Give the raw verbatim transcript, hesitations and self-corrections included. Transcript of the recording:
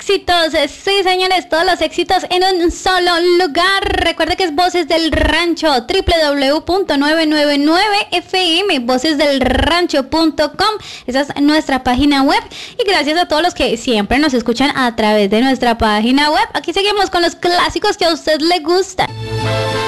éxitos. Sí, señores, todos los éxitos en un solo lugar. Recuerda que es Voces del Rancho, doble u doble u doble u punto nueve nueve nueve F M, voces del rancho punto com. Esa es nuestra página web. Y gracias a todos los que siempre nos escuchan a través de nuestra página web. Aquí seguimos con los clásicos que a usted le gustan.